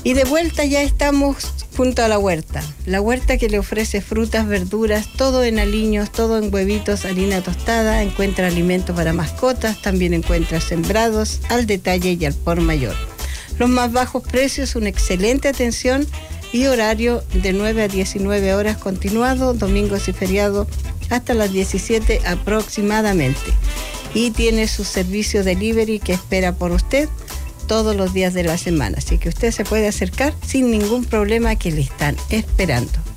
Y de vuelta ya estamos junto a la huerta. La huerta que le ofrece frutas, verduras, todo en aliños, todo en huevitos, harina tostada. Encuentra alimento para mascotas, también encuentra sembrados al detalle y al por mayor. Los más bajos precios, una excelente atención y horario de 9 a 19 horas continuado, domingos y feriados hasta las 17 aproximadamente. Y tiene su servicio delivery que espera por usted todos los días de la semana. Así que usted se puede acercar sin ningún problema, que le están esperando.